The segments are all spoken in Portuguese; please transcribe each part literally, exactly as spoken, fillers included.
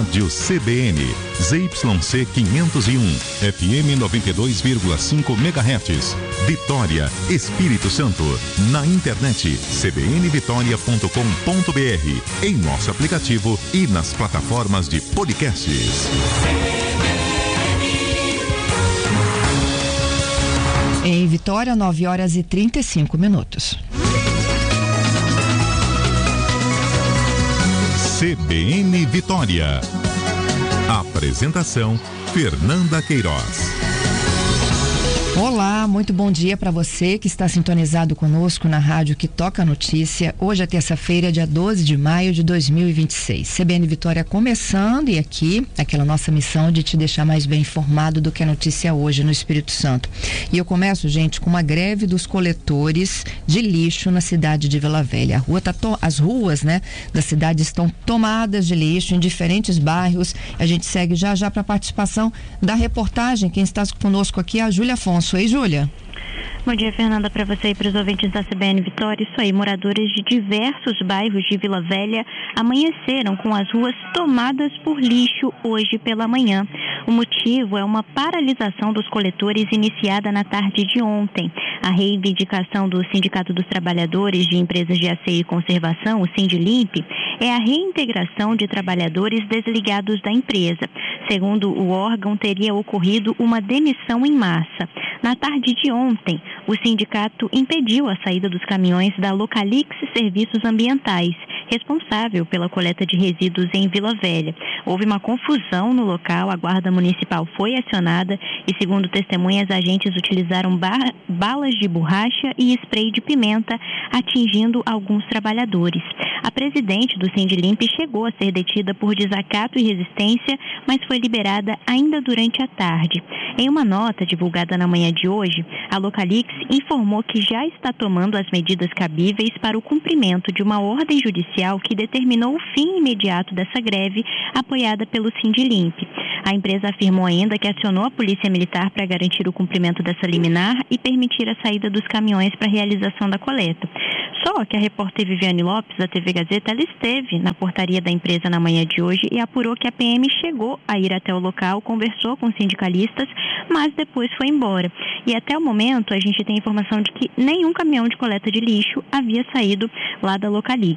Rádio C B N, Z Y C quinhentos e um, F M noventa e dois vírgula cinco megahertz, Vitória, Espírito Santo. Na internet c b n vitória ponto com ponto b r, em nosso aplicativo e nas plataformas de podcasts. Em Vitória, nove horas e trinta e cinco minutos. C B N Vitória. Apresentação: Fernanda Queiroz. Olá, muito bom dia para você que está sintonizado conosco na rádio que toca a notícia. Hoje é terça-feira, dia doze de maio de dois mil e vinte e seis. C B N Vitória começando, e aqui aquela nossa missão de te deixar mais bem informado do que a notícia hoje no Espírito Santo. E eu começo, gente, com uma greve dos coletores de lixo na cidade de Vila Velha. A rua tá to... As ruas, né, da cidade estão tomadas de lixo em diferentes bairros. A gente segue já já para a participação da reportagem. Quem está conosco aqui é a Júlia Afonso. Oi, Júlia. Bom dia, Fernanda, para você e para os ouvintes da C B N Vitória. Isso aí, moradores de diversos bairros de Vila Velha amanheceram com as ruas tomadas por lixo hoje pela manhã. O motivo é uma paralisação dos coletores iniciada na tarde de ontem. A reivindicação do Sindicato dos Trabalhadores de Empresas de Asseio e Conservação, o Sindilimp, é a reintegração de trabalhadores desligados da empresa. Segundo o órgão, teria ocorrido uma demissão em massa. Na tarde de ontem, o sindicato impediu a saída dos caminhões da Localix Serviços Ambientais, responsável pela coleta de resíduos em Vila Velha. Houve uma confusão no local, a guarda municipal foi acionada e, segundo testemunhas, agentes utilizaram ba- balas de borracha e spray de pimenta, atingindo alguns trabalhadores. A presidente do Sindilimp chegou a ser detida por desacato e resistência, mas foi liberada ainda durante a tarde. Em uma nota divulgada na manhã de hoje, a Localix informou que já está tomando as medidas cabíveis para o cumprimento de uma ordem judicial que determinou o fim imediato dessa greve, apoiada pelo Sindilimp. A empresa afirmou ainda que acionou a Polícia Militar para garantir o cumprimento dessa liminar e permitir a saída dos caminhões para a realização da coleta. Só que a repórter Viviane Lopes, da T V Gazeta, ela esteve na portaria da empresa na manhã de hoje e apurou que a P M chegou a ir até o local, conversou com sindicalistas, mas depois foi embora. E até o momento a gente tem informação de que nenhum caminhão de coleta de lixo havia saído lá da Localix.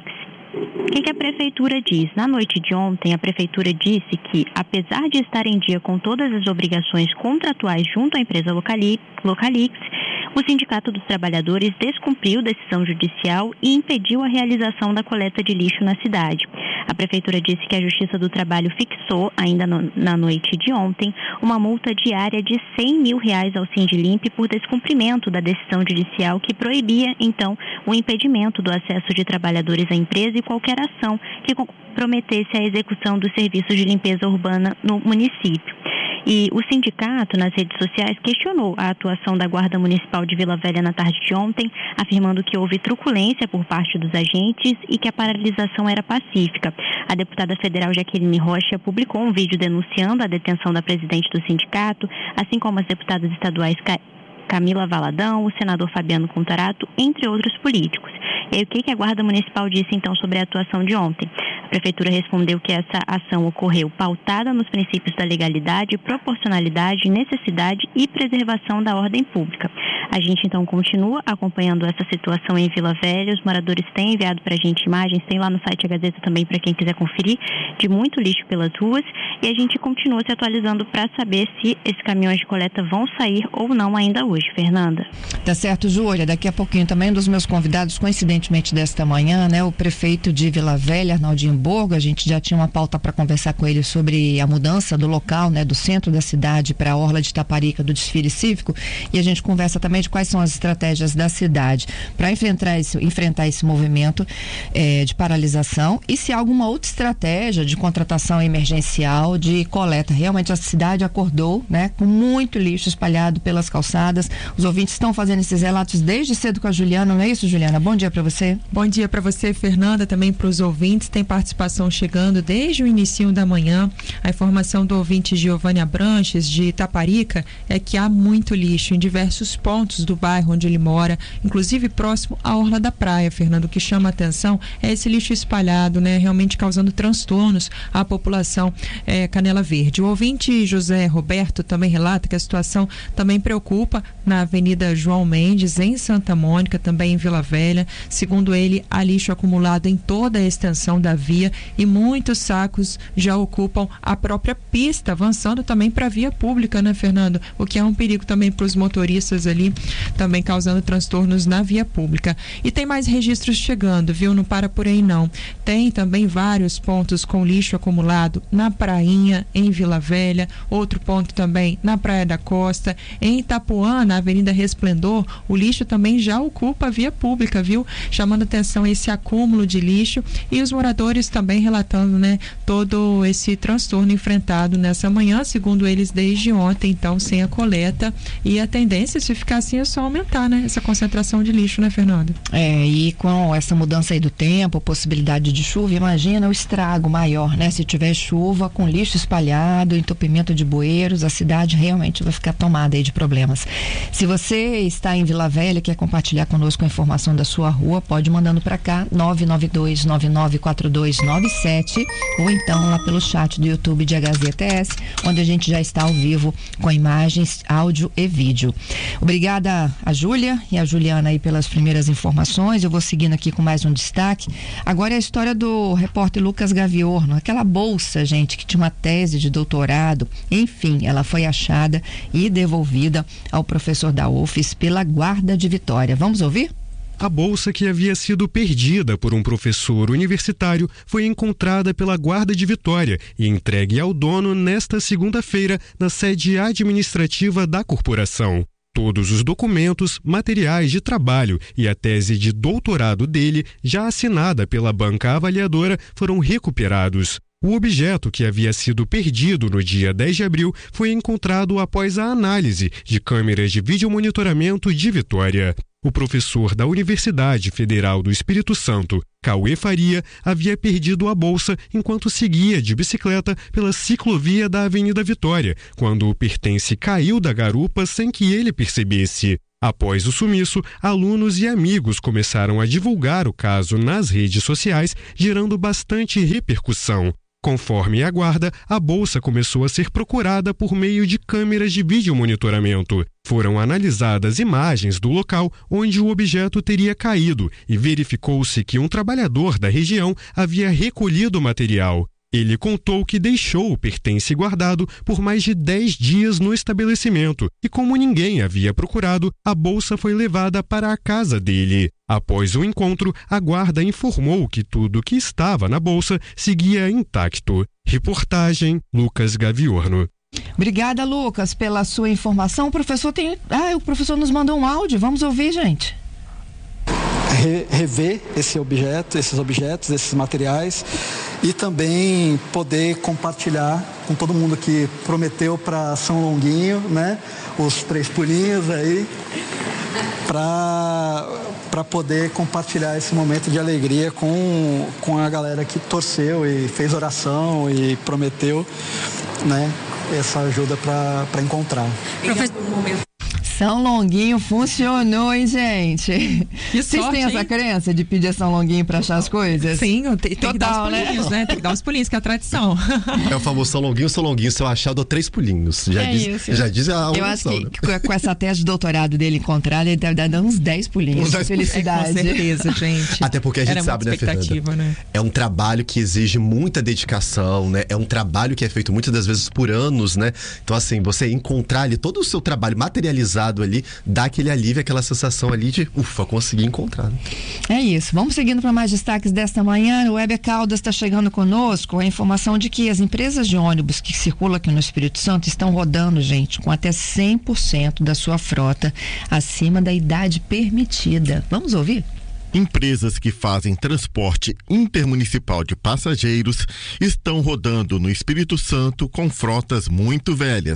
O que, que a Prefeitura diz? Na noite de ontem, a Prefeitura disse que, apesar de estar em dia com todas as obrigações contratuais junto à empresa Localix, Localix, o Sindicato dos Trabalhadores descumpriu decisão judicial e impediu a realização da coleta de lixo na cidade. A Prefeitura disse que a Justiça do Trabalho fixou, ainda no, na noite de ontem, uma multa diária de cem mil reais ao Sindilimp por descumprimento da decisão judicial que proibia, então, o impedimento do acesso de trabalhadores à empresa e qualquer ação que comprometesse a execução dos serviços de limpeza urbana no município. E o sindicato, nas redes sociais, questionou a atuação da Guarda Municipal de Vila Velha na tarde de ontem, afirmando que houve truculência por parte dos agentes e que a paralisação era pacífica. A deputada federal Jaqueline Rocha publicou um vídeo denunciando a detenção da presidente do sindicato, assim como as deputadas estaduais Camila Valadão, o senador Fabiano Contarato, entre outros políticos. E aí, o que, que a Guarda Municipal disse, então, sobre a atuação de ontem? A Prefeitura respondeu que essa ação ocorreu pautada nos princípios da legalidade, proporcionalidade, necessidade e preservação da ordem pública. A gente, então, continua acompanhando essa situação em Vila Velha. Os moradores têm enviado para a gente imagens, tem lá no site A Gazeta também, para quem quiser conferir, de muito lixo pelas ruas. E a gente continua se atualizando para saber se esses caminhões de coleta vão sair ou não ainda hoje. Fernanda. Tá certo, Júlia. Daqui a pouquinho também um dos meus convidados, coincidentemente desta manhã, né, o prefeito de Vila Velha, Arnaldinho Borgo. A gente já tinha uma pauta para conversar com ele sobre a mudança do local, né, do centro da cidade para a orla de Taparica do desfile cívico, e a gente conversa também de quais são as estratégias da cidade para enfrentar esse, enfrentar esse movimento eh, de paralisação e se há alguma outra estratégia de contratação emergencial, de coleta. Realmente a cidade acordou, né, com muito lixo espalhado pelas calçadas. Os ouvintes estão fazendo esses relatos desde cedo com a Juliana, não é isso, Juliana? Bom dia para você. Bom dia para você, Fernanda, também para os ouvintes. Tem participação chegando desde o início da manhã. A informação do ouvinte Giovanni Abranches, de Itaparica, é que há muito lixo em diversos pontos do bairro onde ele mora, inclusive próximo à orla da praia, Fernando. O que chama a atenção é esse lixo espalhado, né, realmente causando transtornos à população é, Canela Verde. O ouvinte José Roberto também relata que a situação também preocupa na Avenida João Mendes, em Santa Mônica, também em Vila Velha. Segundo ele, há lixo acumulado em toda a extensão da via e muitos sacos já ocupam a própria pista, avançando também para a via pública, né, Fernando? O que é um perigo também para os motoristas ali, também causando transtornos na via pública. E tem mais registros chegando, viu? Não para por aí não. Tem também vários pontos com lixo acumulado na Prainha, em Vila Velha, outro ponto também na Praia da Costa, em Itapuã, na Avenida Resplendor, o lixo também já ocupa a via pública, viu? Chamando atenção esse acúmulo de lixo e os moradores também relatando, né, todo esse transtorno enfrentado nessa manhã, segundo eles, desde ontem, então, sem a coleta, e a tendência, se ficar assim, é só aumentar, né, essa concentração de lixo, né, Fernando? É, e com essa mudança aí do tempo, possibilidade de chuva, imagina o estrago maior, né? Se tiver chuva, com lixo espalhado, entupimento de bueiros, a cidade realmente vai ficar tomada aí de problemas. Se você está em Vila Velha, quer compartilhar conosco a informação da sua rua, pode mandando para cá, nove nove dois nove nove quatro dois nove sete, ou então lá pelo chat do YouTube de H Z T S, onde a gente já está ao vivo com imagens, áudio e vídeo. Obrigada a Júlia e a Juliana aí pelas primeiras informações. Eu vou seguindo aqui com mais um destaque. Agora é a história do repórter Lucas Gaviorno, aquela bolsa, gente, que tinha uma tese de doutorado. Enfim, ela foi achada e devolvida ao professor da U F S pela Guarda de Vitória. Vamos ouvir? A bolsa, que havia sido perdida por um professor universitário, foi encontrada pela Guarda de Vitória e entregue ao dono nesta segunda-feira na sede administrativa da corporação. Todos os documentos, materiais de trabalho e a tese de doutorado dele, já assinada pela banca avaliadora, foram recuperados. O objeto, que havia sido perdido no dia dez de abril, foi encontrado após a análise de câmeras de videomonitoramento de Vitória. O professor da Universidade Federal do Espírito Santo, Cauê Faria, havia perdido a bolsa enquanto seguia de bicicleta pela ciclovia da Avenida Vitória, quando o pertence caiu da garupa sem que ele percebesse. Após o sumiço, alunos e amigos começaram a divulgar o caso nas redes sociais, gerando bastante repercussão. Conforme a guarda, a bolsa começou a ser procurada por meio de câmeras de videomonitoramento. Foram analisadas imagens do local onde o objeto teria caído e verificou-se que um trabalhador da região havia recolhido o material. Ele contou que deixou o pertence guardado por mais de dez dias no estabelecimento e, como ninguém havia procurado, a bolsa foi levada para a casa dele. Após o encontro, a guarda informou que tudo que estava na bolsa seguia intacto. Reportagem Lucas Gaviorno. Obrigada, Lucas, pela sua informação. O professor tem... Ah, o professor nos mandou um áudio. Vamos ouvir, gente. Re- rever esse objeto, esses objetos, esses materiais e também poder compartilhar com todo mundo que prometeu para São Longuinho, né? Os três pulinhos aí, para para poder compartilhar esse momento de alegria com, com a galera que torceu e fez oração e prometeu, né? Essa ajuda para encontrar. São Longuinho funcionou, hein, gente? Que Vocês sorte, têm essa hein? crença de pedir a São Longuinho pra achar as coisas? Sim, tem, tem Total, que dar os pulinhos, né? né? Tem que dar os pulinhos, que é a tradição. É o famoso São Longuinho, São Longuinho, seu achado, três pulinhos. Já, É diz, isso. já diz a Eu acho oração, que, né? que com essa tese de doutorado dele encontrada, ele deve dar uns dez pulinhos. Uns dez pulinhos. Felicidade. É, com certeza, gente. Até porque a gente Era sabe, né, muita expectativa, Fernanda? né? É um trabalho que exige muita dedicação, né? É um trabalho que é feito muitas das vezes por anos, né? Então, assim, você encontrar ali todo o seu trabalho materializado ali, dá aquele alívio, aquela sensação ali de, ufa, consegui encontrar. Né? É isso. Vamos seguindo para mais destaques desta manhã. O Weber Caldas está chegando conosco a informação de que as empresas de ônibus que circulam aqui no Espírito Santo estão rodando, gente, com até cem por cento da sua frota acima da idade permitida. Vamos ouvir? Empresas que fazem transporte intermunicipal de passageiros estão rodando no Espírito Santo com frotas muito velhas.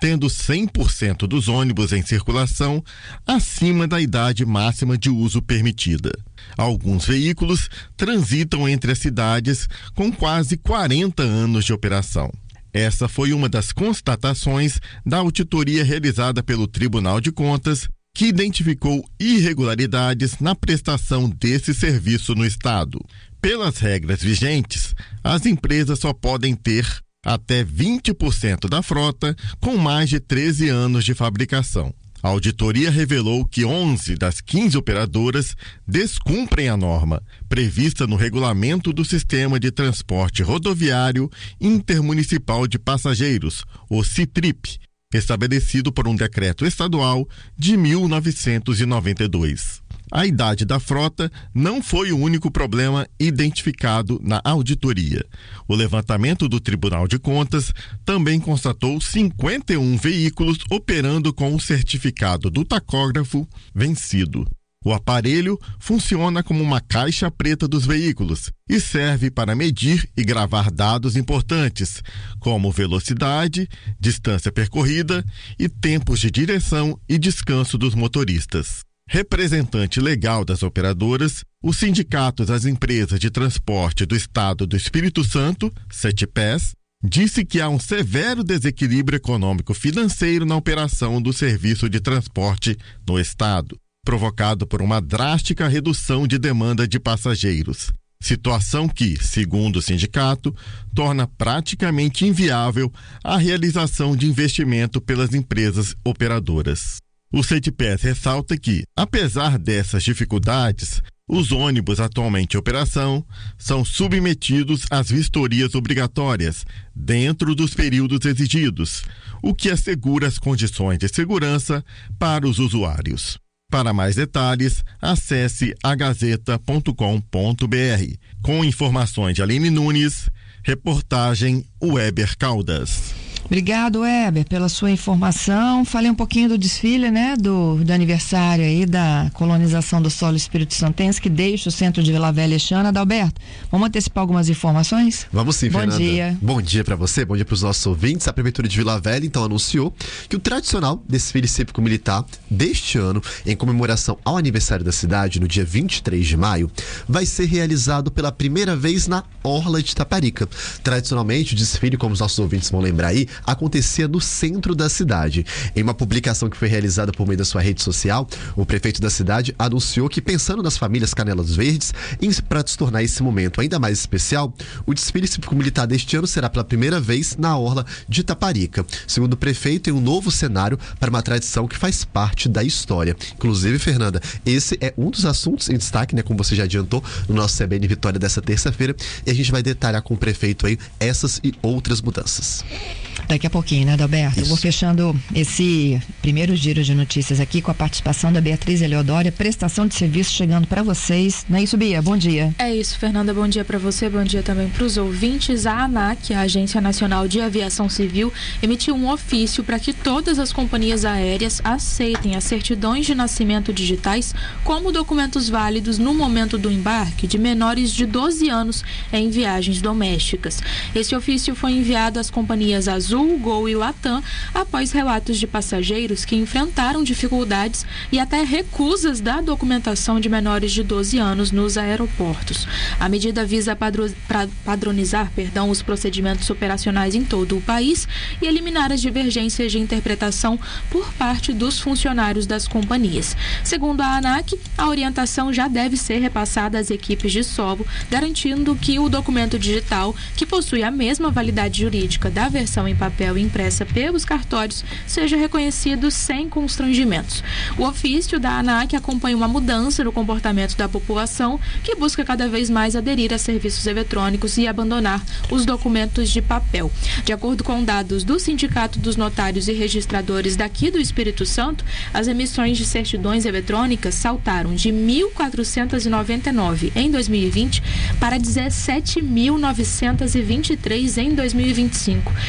tendo cem por cento dos ônibus em circulação acima da idade máxima de uso permitida. Alguns veículos transitam entre as cidades com quase quarenta anos de operação. Essa foi uma das constatações da auditoria realizada pelo Tribunal de Contas, que identificou irregularidades na prestação desse serviço no estado. Pelas regras vigentes, as empresas só podem ter até vinte por cento da frota com mais de treze anos de fabricação. A auditoria revelou que onze das quinze operadoras descumprem a norma prevista no Regulamento do Sistema de Transporte Rodoviário Intermunicipal de Passageiros, o CITRIP, estabelecido por um decreto estadual de mil novecentos e noventa e dois. A idade da frota não foi o único problema identificado na auditoria. O levantamento do Tribunal de Contas também constatou cinquenta e um veículos operando com o certificado do tacógrafo vencido. O aparelho funciona como uma caixa preta dos veículos e serve para medir e gravar dados importantes, como velocidade, distância percorrida e tempos de direção e descanso dos motoristas. Representante legal das operadoras, os sindicatos das empresas de transporte do Estado do Espírito Santo, CETIPES, disse que há um severo desequilíbrio econômico-financeiro na operação do serviço de transporte no Estado, provocado por uma drástica redução de demanda de passageiros. Situação que, segundo o sindicato, torna praticamente inviável a realização de investimento pelas empresas operadoras. O CETIPES ressalta que, apesar dessas dificuldades, os ônibus atualmente em operação são submetidos às vistorias obrigatórias dentro dos períodos exigidos, o que assegura as condições de segurança para os usuários. Para mais detalhes, acesse a gazeta ponto com ponto b r. Com informações de Aline Nunes, reportagem Weber Caldas. Obrigado, Weber, pela sua informação. Falei um pouquinho do desfile, né, do, do aniversário aí da colonização do solo Espírito Santense, que deixa o centro de Vila Velha este ano. Adalberto, vamos antecipar algumas informações? Vamos sim, bom Fernanda. Bom dia. Bom dia para você, bom dia para os nossos ouvintes. A Prefeitura de Vila Velha, então, anunciou que o tradicional desfile cívico-militar deste ano, em comemoração ao aniversário da cidade, no dia vinte e três de maio, vai ser realizado pela primeira vez na Orla de Taparica. Tradicionalmente, o desfile, como os nossos ouvintes vão lembrar aí, acontecia no centro da cidade. Em uma publicação que foi realizada por meio da sua rede social, o prefeito da cidade anunciou que, pensando nas famílias Canelas Verdes, para se tornar esse momento ainda mais especial, o desfile cívico-militar deste ano será pela primeira vez na Orla de Taparica. Segundo o prefeito, é um novo cenário para uma tradição que faz parte da história. Inclusive, Fernanda, esse é um dos assuntos em destaque, né, como você já adiantou, no nosso C B N Vitória dessa terça-feira, e a gente vai detalhar com o prefeito aí essas e outras mudanças. Daqui a pouquinho, né, Adalberto? Eu vou fechando esse primeiro giro de notícias aqui com a participação da Beatriz Eleodória, prestação de serviço chegando para vocês. Não é isso, Bia? Bom dia. É isso, Fernanda. Bom dia para você, bom dia também para os ouvintes. A ANAC, a Agência Nacional de Aviação Civil, emitiu um ofício para que todas as companhias aéreas aceitem as certidões de nascimento digitais como documentos válidos no momento do embarque de menores de doze anos em viagens domésticas. Esse ofício foi enviado às companhias Azul, Gol e Latam após relatos de passageiros que enfrentaram dificuldades e até recusas da documentação de menores de doze anos nos aeroportos. A medida visa padro, pra, padronizar perdão, os procedimentos operacionais em todo o país e eliminar as divergências de interpretação por parte dos funcionários das companhias. Segundo a ANAC, a orientação já deve ser repassada às equipes de solo, garantindo que o documento digital, que possui a mesma validade jurídica da versão em papel impressa pelos cartórios, seja reconhecido sem constrangimentos. O ofício da ANAC acompanha uma mudança no comportamento da população, que busca cada vez mais aderir a serviços eletrônicos e abandonar os documentos de papel. De acordo com dados do Sindicato dos Notários e Registradores daqui do Espírito Santo, as emissões de certidões eletrônicas saltaram de mil quatrocentos e noventa e nove em dois mil e vinte para dezessete mil novecentos e vinte e três em dois mil e vinte e cinco, um crescimento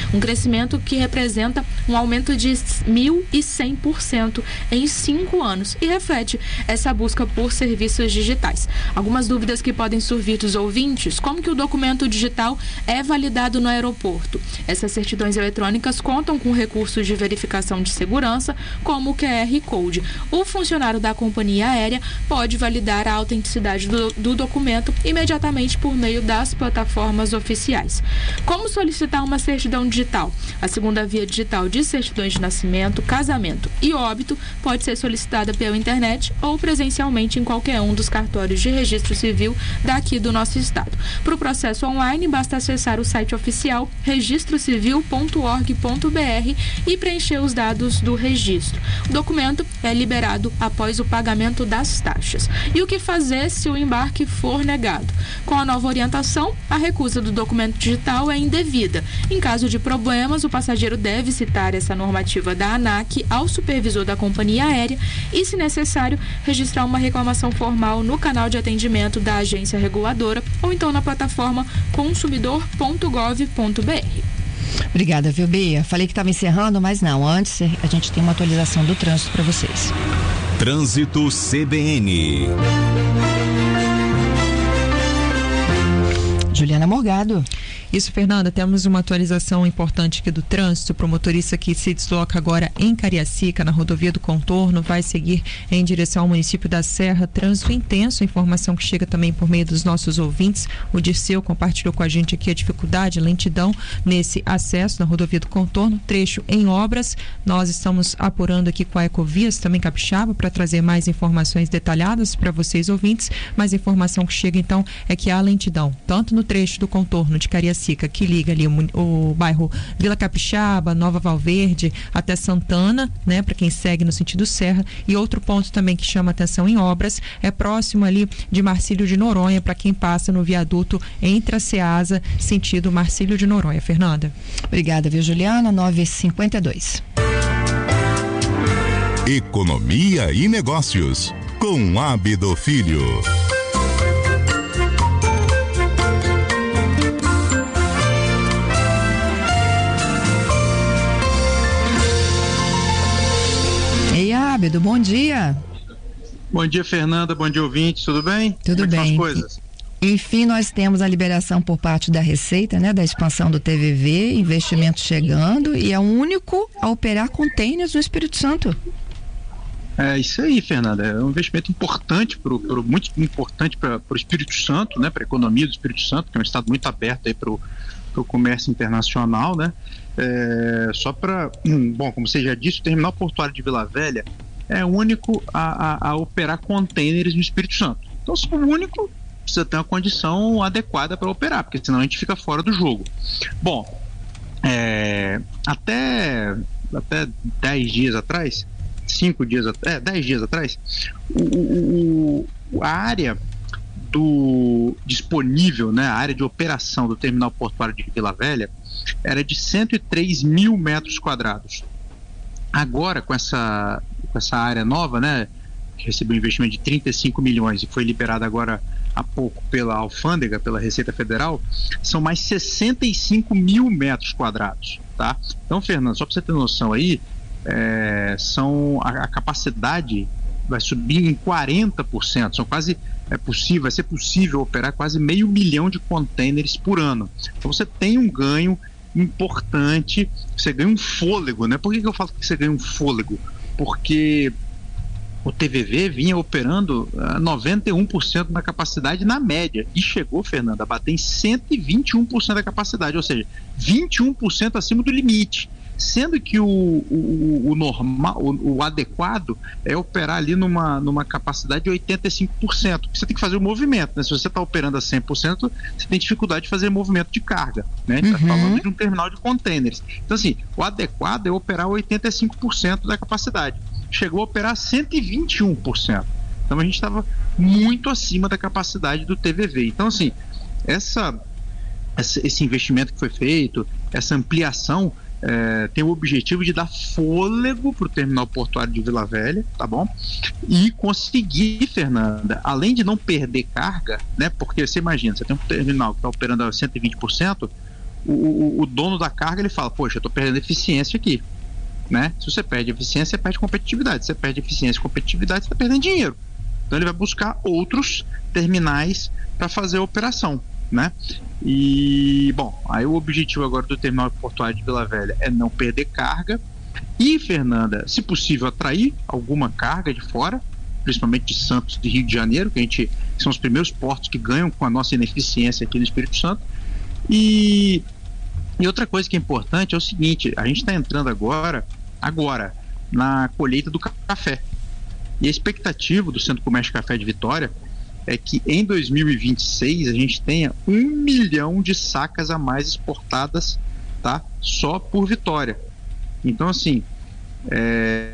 Nascimento, que representa um aumento de mil e cem por cento em cinco anos e reflete essa busca por serviços digitais. Algumas dúvidas que podem surgir dos ouvintes: como que o documento digital é validado no aeroporto? Essas certidões eletrônicas contam com recursos de verificação de segurança, como o Q R Code. O funcionário da companhia aérea pode validar a autenticidade do, do documento imediatamente por meio das plataformas oficiais. Como solicitar uma certidão digital? A segunda via digital de certidões de nascimento, casamento e óbito pode ser solicitada pela internet ou presencialmente em qualquer um dos cartórios de registro civil daqui do nosso estado. Para o processo online, basta acessar o site oficial registro civil ponto org ponto br e preencher os dados do registro. O documento é liberado após o pagamento das taxas. E o que fazer se o embarque for negado? Com a nova orientação, a recusa do documento digital é indevida. Em caso de problemas, o passageiro deve citar essa normativa da ANAC ao supervisor da companhia aérea e, se necessário, registrar uma reclamação formal no canal de atendimento da agência reguladora ou então na plataforma consumidor ponto gov ponto br. Obrigada, viu, Bia? Falei que estava encerrando, mas não. Antes, a gente tem uma atualização do trânsito para vocês. Trânsito C B N. Juliana Morgado. Isso, Fernanda, temos uma atualização importante aqui do trânsito. O motorista que se desloca agora em Cariacica, na rodovia do Contorno, vai seguir em direção ao município da Serra. Trânsito intenso, informação que chega também por meio dos nossos ouvintes. O Dirceu compartilhou com a gente aqui a dificuldade, a lentidão nesse acesso na rodovia do Contorno, trecho em obras. Nós estamos apurando aqui com a Ecovias, também capixaba, para trazer mais informações detalhadas para vocês ouvintes, mas a informação que chega então é que há lentidão, tanto no trecho do Contorno de Cariacica, que liga ali o, o bairro Vila Capixaba, Nova Valverde, até Santana, né, para quem segue no sentido Serra. E outro ponto também que chama atenção em obras é próximo ali de Marcílio de Noronha, para quem passa no viaduto entre a Ceasa, sentido Marcílio de Noronha. Fernanda. Obrigada, viu, Juliana? nove e cinquenta e dois. Economia e Negócios, com Ábido Filho. Ei, Ábido, bom dia. Bom dia, Fernanda, bom dia, ouvintes, tudo bem? Tudo Como bem. Como são as coisas? Enfim, nós temos a liberação por parte da Receita, né, da expansão do T V V, investimento chegando, e é o único a operar containers no Espírito Santo. É isso aí, Fernanda, é um investimento importante, pro, pro, muito importante para o Espírito Santo, né, para a economia do Espírito Santo, que é um estado muito aberto aí para o comércio internacional, né? É, só para, hum, bom, como você já disse, o terminal portuário de Vila Velha é o único a, a, a operar containers no Espírito Santo. Então, se for o único, precisa ter uma condição adequada para operar, porque senão a gente fica fora do jogo. Bom, é, até até dez dias atrás, cinco dias atrás, é, dez dias atrás, o, o, o, a área do disponível, né, a área de operação do terminal portuário de Vila Velha era de cento e três mil metros quadrados. Agora, com essa, com essa área nova, né, que recebeu um investimento de trinta e cinco milhões e foi liberada agora há pouco pela alfândega, pela Receita Federal, são mais sessenta e cinco mil metros quadrados, tá? Então, Fernando, só para você ter noção aí, é, são, a, a capacidade vai subir em quarenta por cento, são quase, é possível, vai ser possível operar quase meio milhão de containers por ano. Então você tem um ganho importante, você ganha um fôlego, né? Por que que eu falo que você ganha um fôlego? Porque o T V V vinha operando uh, noventa e um por cento da capacidade na média e chegou, Fernanda, a bater em cento e vinte e um por cento da capacidade, ou seja, vinte e um por cento acima do limite. Sendo que o, o, o normal, o, o adequado é operar ali numa, numa capacidade de oitenta e cinco por cento. Você tem que fazer o movimento, né? Se você está operando a cem por cento, você tem dificuldade de fazer movimento de carga, né? A gente está Uhum. falando de um terminal de containers. Então, assim, o adequado é operar oitenta e cinco por cento da capacidade. Chegou a operar cento e vinte e um por cento. Então, a gente estava muito acima da capacidade do T V V. Então, assim, essa, essa, esse investimento que foi feito, essa ampliação, É, tem o objetivo de dar fôlego para o terminal portuário de Vila Velha, tá bom? E conseguir, Fernanda, além de não perder carga, né? Porque você imagina, você tem um terminal que está operando a cento e vinte por cento, o, o, o dono da carga ele fala, poxa, eu estou perdendo eficiência aqui, né? Se você perde eficiência, você perde competitividade. Se você perde eficiência e competitividade, você está perdendo dinheiro. Então ele vai buscar outros terminais para fazer a operação, né? E, bom, aí o objetivo agora do terminal portuário de Vila Velha é não perder carga e, Fernanda, se possível, atrair alguma carga de fora, principalmente de Santos, de Rio de Janeiro, que a gente que são os primeiros portos que ganham com a nossa ineficiência aqui no Espírito Santo. E, e outra coisa que é importante é o seguinte, a gente está entrando agora, agora, na colheita do café. E a expectativa do Centro Comércio Café de Vitória é que em dois mil e vinte e seis a gente tenha um milhão de sacas a mais exportadas, tá? Só por Vitória. Então, assim, é,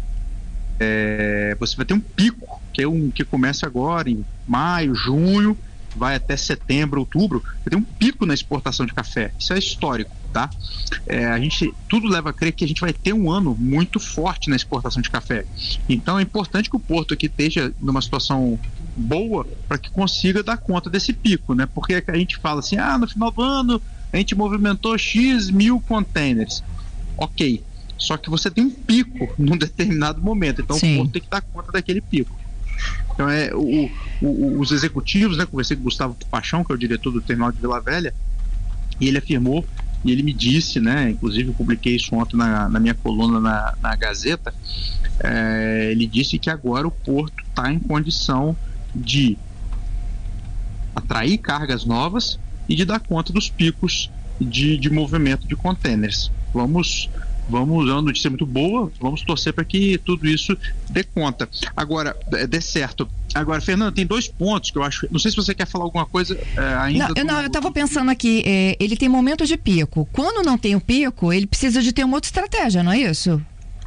é, você vai ter um pico, que, é um, que começa agora em maio, junho, vai até setembro, outubro, vai ter um pico na exportação de café. Isso é histórico, tá? É, a gente, tudo leva a crer que a gente vai ter um ano muito forte na exportação de café. Então é importante que o porto aqui esteja numa situação boa para que consiga dar conta desse pico, né? Porque a gente fala assim, ah, no final do ano a gente movimentou X mil containers. Ok, só que você tem um pico num determinado momento, então Sim. o porto tem que dar conta daquele pico. Então é o, o, os executivos, né? Conversei com o Gustavo Paixão, que é o diretor do terminal de Vila Velha, e ele afirmou, e ele me disse, né? Inclusive eu publiquei isso ontem na, na minha coluna na, na Gazeta, é, ele disse que agora o porto está em condição de atrair cargas novas e de dar conta dos picos de, de movimento de containers. Vamos Vamos, é uma notícia muito boa, vamos torcer para que tudo isso dê conta. Agora, dê certo. Agora, Fernanda, tem dois pontos que eu acho. Não sei se você quer falar alguma coisa é, ainda. Não, do... eu, não, eu estava pensando aqui, é, ele tem momentos de pico. Quando não tem o pico, ele precisa de ter uma outra estratégia, não é isso?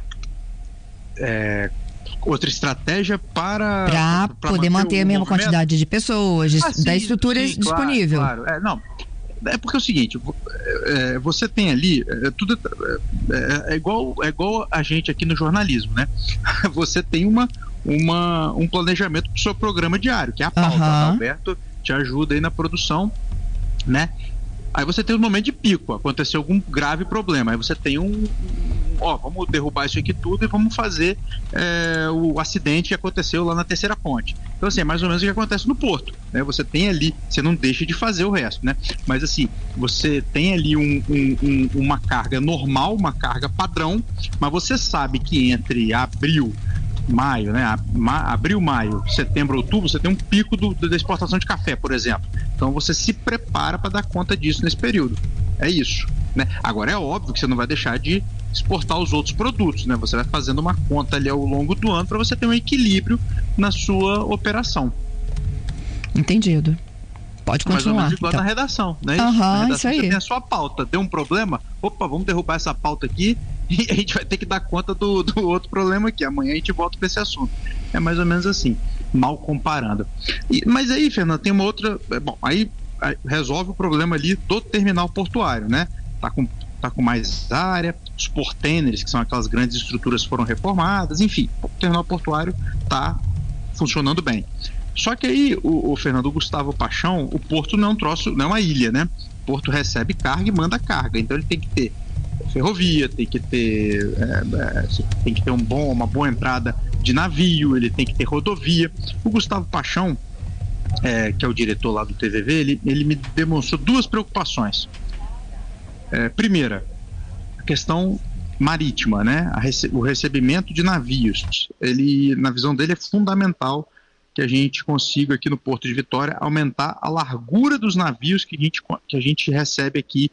É, outra estratégia para. Para poder manter, manter a mesma movimento? Quantidade de pessoas, de, ah, sim, da estrutura sim, disponível. Claro, claro. É, não. É porque é o seguinte, é, você tem ali, é, tudo é, é, igual, é igual a gente aqui no jornalismo, né? Você tem uma, uma, um planejamento do seu programa diário, que é a pauta. Uhum. O Alberto te ajuda aí na produção, né? Aí você tem um momento de pico, aconteceu algum grave problema, aí você tem um, ó, vamos derrubar isso aqui tudo e vamos fazer é, o acidente que aconteceu lá na Terceira Ponte. Então assim, é mais ou menos o que acontece no porto, né? Você tem ali, você não deixa de fazer o resto, né? Mas assim, você tem ali um, um, um, uma carga normal, uma carga padrão, mas você sabe que entre abril, maio, né? Abril, maio, setembro, outubro, você tem um pico do, da exportação de café, por exemplo. Então você se prepara para dar conta disso nesse período. É isso, né? Agora é óbvio que você não vai deixar de exportar os outros produtos, né? Você vai fazendo uma conta ali ao longo do ano para você ter um equilíbrio na sua operação. Entendido. Pode continuar. Mais ou menos igual então. Na redação, né? Uhum, na redação isso aí. Você tem a sua pauta, deu um problema, opa, vamos derrubar essa pauta aqui e a gente vai ter que dar conta do, do outro problema aqui. Amanhã a gente volta para esse assunto. É mais ou menos assim, mal comparando. E, mas aí, Fernando, tem uma outra. Bom, aí, aí resolve o problema ali do terminal portuário, né? Tá com, tá com mais área, os portainers, que são aquelas grandes estruturas, foram reformadas, enfim, o terminal portuário tá funcionando bem. Só que aí, o, o Fernando Gustavo Paixão, o porto não é um troço, não é uma ilha, né? O porto recebe carga e manda carga, então ele tem que ter ferrovia, tem que ter é, é, tem que ter um bom, uma boa entrada de navio, ele tem que ter rodovia. O Gustavo Paixão, é, que é o diretor lá do T V V, ele, ele me demonstrou duas preocupações. É, primeira, a questão marítima, né? A rece- o recebimento de navios. Ele, na visão dele, é fundamental que a gente consiga aqui no Porto de Vitória aumentar a largura dos navios que a gente, que a gente recebe aqui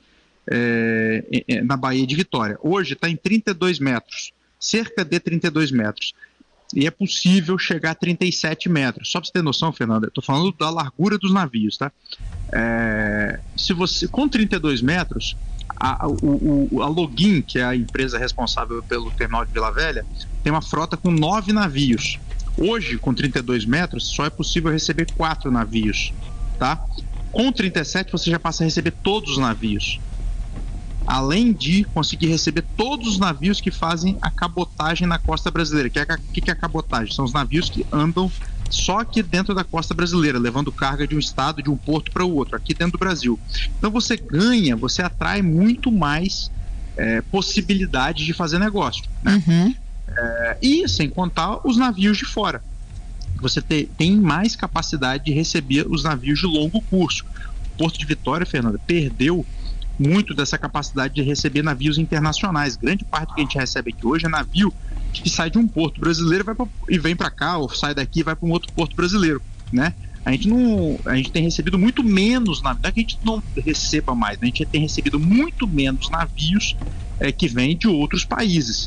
é, é, na Baía de Vitória. Hoje está em trinta e dois metros, cerca de trinta e dois metros. E é possível chegar a trinta e sete metros. Só para você ter noção, Fernanda, eu estou falando da largura dos navios, tá? É, se você, com trinta e dois metros, a, o, o, a Login, que é a empresa responsável pelo terminal de Vila Velha, tem uma frota com nove navios. Hoje, com trinta e dois metros, só é possível receber quatro navios, tá? Com trinta e sete, você já passa a receber todos os navios. Além de conseguir receber todos os navios que fazem a cabotagem na costa brasileira. O que, é, que, que é a cabotagem? São os navios que andam só aqui dentro da costa brasileira, levando carga de um estado, de um porto para o outro, aqui dentro do Brasil. Então você ganha, você atrai muito mais é, possibilidades de fazer negócio, né? Uhum. É, e sem contar os navios de fora. Você te, tem mais capacidade de receber os navios de longo curso. O Porto de Vitória, Fernanda, perdeu muito dessa capacidade de receber navios internacionais. Grande parte do que a gente recebe aqui hoje é navio que sai de um porto brasileiro vai pra, e vem para cá, ou sai daqui e vai para um outro porto brasileiro, né? A gente não, a gente tem recebido muito menos navios, não é que a gente não receba mais, né? A gente tem recebido muito menos navios é, que vêm de outros países.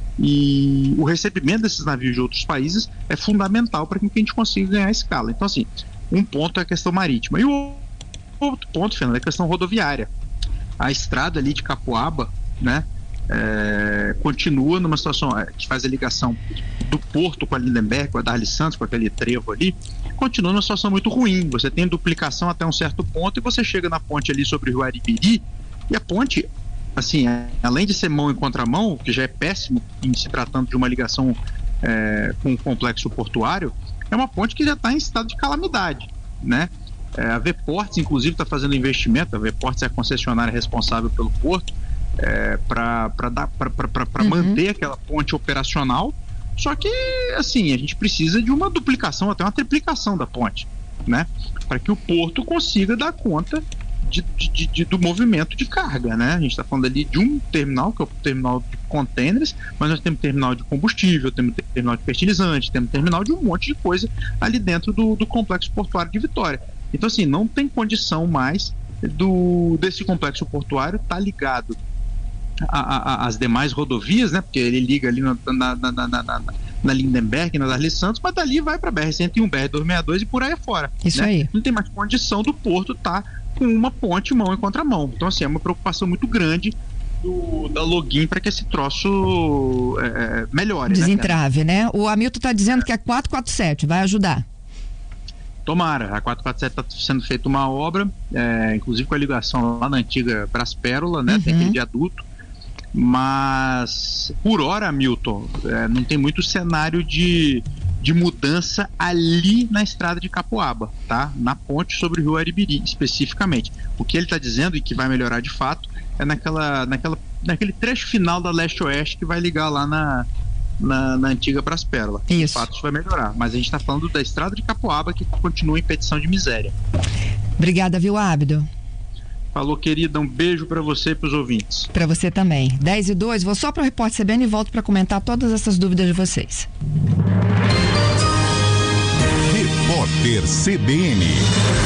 E o recebimento desses navios de outros países é fundamental para que a gente consiga ganhar escala. Então, assim, um ponto é a questão marítima. E o outro ponto, Fernando, é a questão rodoviária. A estrada ali de Capoaba, né, é, continua numa situação é, que faz a ligação do porto com a Lindenberg, com a Darli Santos, com aquele trevo ali, continua numa situação muito ruim. Você tem duplicação até um certo ponto e você chega na ponte ali sobre o Rio Aribiri e a ponte, assim, é, além de ser mão em contramão, que já é péssimo em se tratando de uma ligação é, com o complexo portuário, é uma ponte que já está em estado de calamidade, né? É, a V-Ports, inclusive, está fazendo investimento. A V-Ports é a concessionária responsável pelo porto é, para uhum. manter aquela ponte operacional. Só que, assim, a gente precisa de uma duplicação, até uma triplicação da ponte, né? Para que o porto consiga dar conta de, de, de, do movimento de carga, né? A gente está falando ali de um terminal, que é o terminal de contêineres, mas nós temos terminal de combustível, temos terminal de fertilizante, temos terminal de um monte de coisa ali dentro do, do complexo portuário de Vitória. Então, assim, não tem condição mais do, desse complexo portuário estar tá ligado às demais rodovias, né? Porque ele liga ali na, na, na, na, na, na Lindenberg, na Darli Santos, mas dali vai para a B R cento e um, B R duzentos e sessenta e dois e por aí afora. Isso, né? Aí. Não tem mais condição do porto estar tá com uma ponte mão em contramão. Então, assim, é uma preocupação muito grande do, da login para que esse troço é, melhore. Desentrave, né? né? O Hamilton está dizendo que é quatrocentos e quarenta e sete, vai ajudar. Tomara, a quatrocentos e quarenta e sete está sendo feita uma obra, é, inclusive com a ligação lá na antiga Braspérola, né? Uhum. Tem aquele viaduto, mas por hora, Milton, é, não tem muito cenário de, de mudança ali na estrada de Capoaba, tá? Na ponte sobre o Rio Aribiri, especificamente. O que ele está dizendo e que vai melhorar de fato é naquela, naquela, naquele trecho final da leste-oeste que vai ligar lá na Na, na antiga Braspérola. Isso. De fato, isso vai melhorar. Mas a gente está falando da estrada de Capoaba, que continua em petição de miséria. Obrigada, viu, Ábido? Falou, querida. Um beijo para você e para os ouvintes. Para você também. dez e dois, vou só para o Repórter C B N e volto para comentar todas essas dúvidas de vocês. Repórter C B N.